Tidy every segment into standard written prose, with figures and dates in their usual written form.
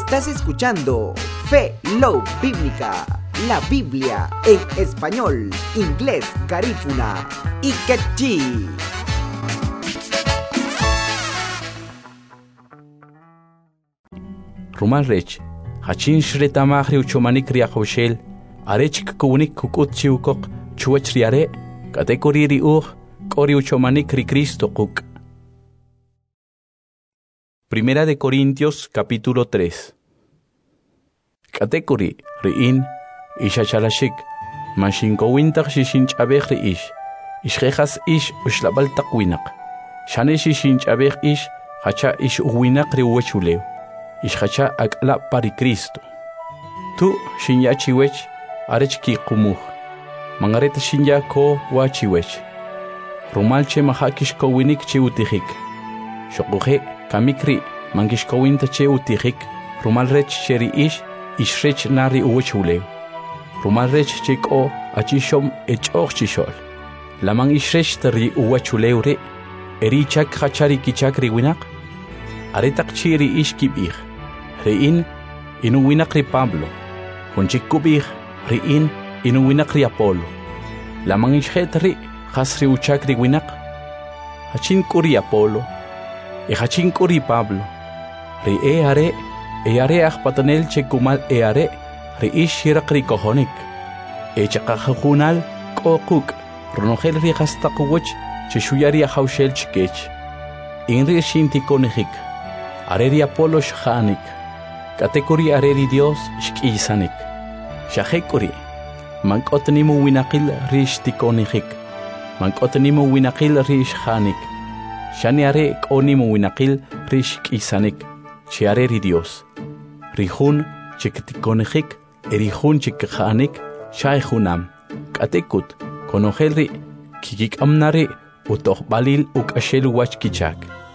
Estás escuchando Fe Love Bíblica, la Biblia en español, inglés, garífuna y quechí. Rumal Rech, Hachin Shretamahri Uchomanik Riahoshel, Arech Kunik Kukutchiukok, Chuachriare, Katekoriri Kori Uchomanik Ri Cristo Kuk. Primera de Corintios, capítulo 3. Katekori, Riin, Ishachalashik, Mashinkowintak Shishinch Abech Ish, Ishrejas Ish Ushlabal Takwinak, Shanesh Shinch Abech Ish, Hacha Ish Uwinak Riwachuleu, Ishhacha Akla Pari Cristo. Tu Shinyachiwech, Arechki Kumuh, Mangaret Shinya Ko Wachiwech, Rumalche Mahakish Kowinik Chiutihik, Shokuhe, Kamikri, Mangishkowinta Cheutihik, Rumalrech Cheri Ish, Ishrech Nari Uwachuleu. Rumalrech Chiko, Achishom Echok Chishol. Lamang Ishrech Tari Uwachuleu, Erichak Hachari Kichakri Winak, Aretak Chiri Ish Kibich, Rein, Inuwinakri Pablo, Honchikubich, Rein, Inuwinakri Apolo. Lamang Ishetri, Hasri Uchakri Winak, Hachin Kuri Apolo, Hachin Kuri Pablo, Re Are, Eare Patanel Chekumal Eare, Reish Hirakri Kohonik, Echakahunal, Kokuk, Ronogel Rihastakuwich, Cheshuyari Haushel Chikech, Inri Shinti Konehik, Areri Apolo Shahanik, Katekori Areri Dios Shkisanik, Shahekori, Mankotnimu Winakil Rish Tikonehik, Mankotnimu Winakil Rish Hanik, Shaniare Konimu Winakil Rish Kisanik, Chiareri Dios, Rihun Chiktikonehik, Erihun Chikhanik, Shaihunam, Katekut, Konohelri, Kikik Amnari, Utoh Balil Ukashelu Wachkichak.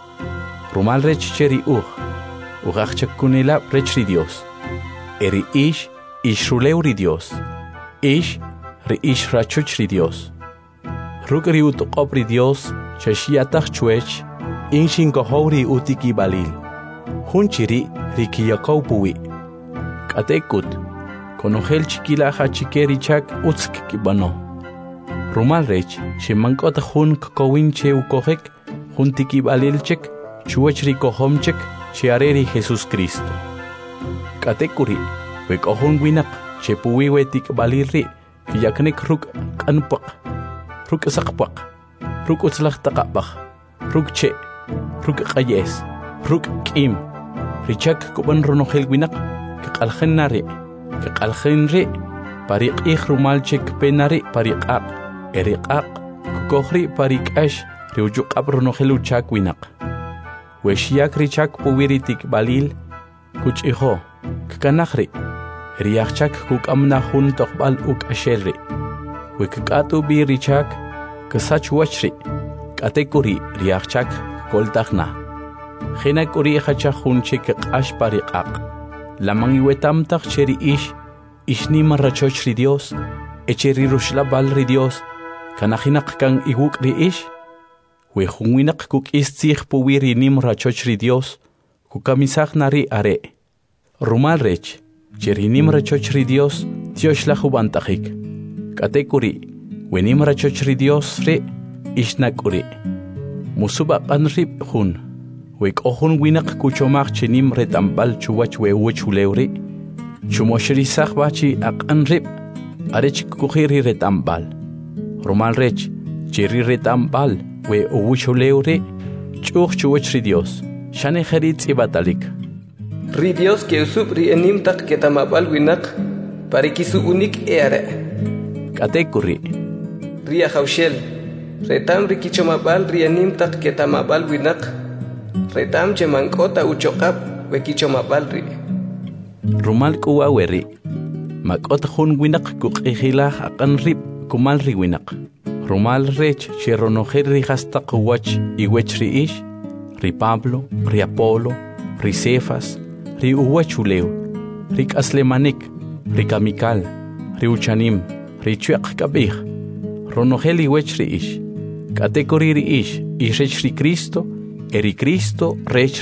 Rumal Rech Cheri Ugachchakunela Rechri Dios. Eri Ish, Ishruleuri Dios. Ish, Re Ish Rachuchri Dios. Rugri Utokopri Dios, Chashiatach Chuech, Inshin Kohouri Utiki Balil. Hunchiri, Rikiyakopui. Katekut, Konohel Chikila Hachikeri Chak Utsk Kibano. Rumal Rech, Shimankot Hun Kowinche Ukohek, Huntiki Balilchek, Chuachri Kohomchek, Chiareri Jesus Cristo. Katekuri, Wekohun Winak, Chepuwi Wetik Baliri, Yaknek Ruk Kanpak, Ruk Sakpak, Ruk Utzlach Takapach, Ruk Che, Ruk Kayes, Ruk Kim, Richak Kuban Ronogel Winak, Kakalhenari, Kakalhenri, Parik Rumalchek Penari, Parikak. Eriqaq, Kukohri Parikash, Ryujuk Abronogelu Chak Winak. Weshiak Richak Puwiritik Balil, Kuchiho, Kanahri, Riachak Kukamna Hun Tokbal Uk Ashelri. Wikatu Bi Richak, Kasach Wachri, Katekuri, Riachak, Koltachna. Hinakuri Hachahun Chik Ash Parikaq. Lamangiwetam Tak Cheri Ish, Ishnima Rachochri Dios, Echeri Rushla Balri Dios. Kanahinak kang iguk riish, we hunginak kuk istzich puwiri nim rachochri Dios, kukamisak nari are. Rumal Rech, cherinim rachochri Dios, Dios hubantajik. Katekuri, we nim rachochri Dios re, ishnakuri. Musuba kanrip hun, we kohun winak kuchomach chenim retambal chuwach we uchuleuri, chumoshri sakbachi ak anrip, arech kuhiri retambal. Rumal Rech, Cheri Retambal, we Uwuchuleure, Chuchri Dios, Shane Heritz Ibatalik. Ri Dios que usub ri enim tak ketamabal winak, parikisu unik ere. Katekuri. Ria Haushel, Retam rikichomabal ri enim tak ketamabal winak, Retam chemankota uchokap, wekichomabal ri. Rumal Kuaweri, Makot Hun Winak Kukihila Akanrip. Kumal Riwinak, Rumal Rech, Cheronoher Hastak Wach, Iwechri Ish, Ri Pablo, Ri Apolo, Ri Cefas, Ri Uwachuleu, Ri Aslemanik, Ri Kamikal, Ri Uchanim, Ri Chuak Kabih, Ronoheli Wechri Ish, Katekori Ish, Ishechri Cristo, Eri Cristo, Rech